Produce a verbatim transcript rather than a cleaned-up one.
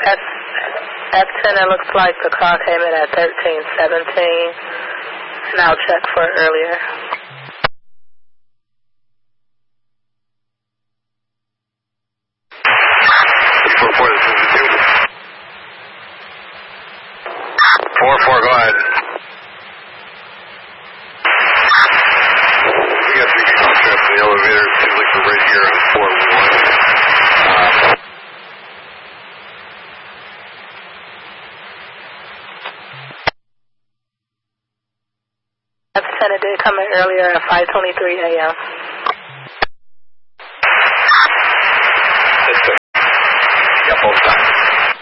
F, F10, it looks like the call came in at thirteen seventeen, and I'll check for it earlier. four four, this is two. four four, go ahead. We got three people trapped in the elevator. It seems like we're right here on four one. Uh, F ten, it did come in earlier at five twenty-three a m